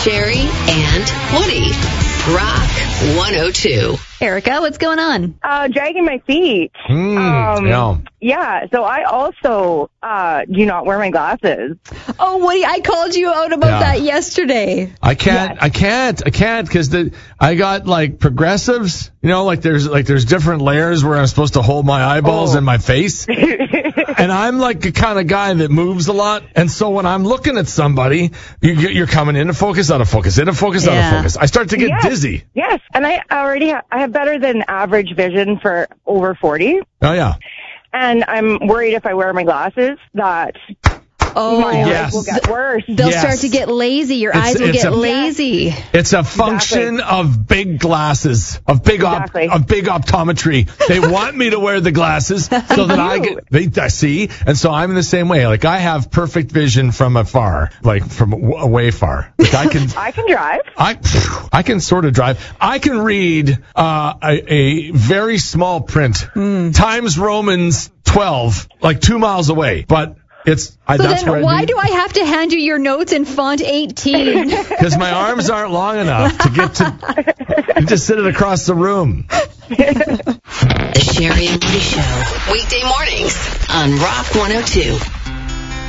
Sherry and Woody. Rock 102. Erica, what's going on? Dragging my feet. Yeah, so I also do not wear my glasses. Oh, Woody, I called you out about that yesterday. I can't because I got like progressives, like there's different layers where I'm supposed to hold my eyeballs and my face. And I'm like the kind of guy that moves a lot. And so when I'm looking at somebody, you're coming in to focus, out of focus, in to focus, out of focus. I start to get dizzy. Yes, and I already have better than average vision for over 40. Oh, yeah. And I'm worried if I wear my glasses that my eyes will get worse. They'll start to get lazy. Your eyes will get lazy. It's a function of big glasses, of big optometry. They want me to wear the glasses so that I see. And so I'm in the same way. Like I have perfect vision from afar, like from way far. Like I can drive. I can sort of drive. I can read a very small print, Times Romans 12, like 2 miles away, but why do I have to hand you your notes in font 18? Because my arms aren't long enough to get to just sit it across the room. The Sherry and Woody Show. Weekday mornings on Rock 102.